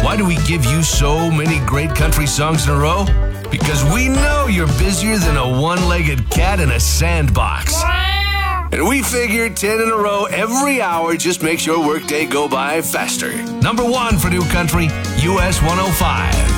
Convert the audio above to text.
Why do we give you so many great country songs in a row? Because we know you're busier than a one-legged cat in a sandbox. And we figure 10 in a row every hour just makes your workday go by faster. Number 1 for new country, US 105.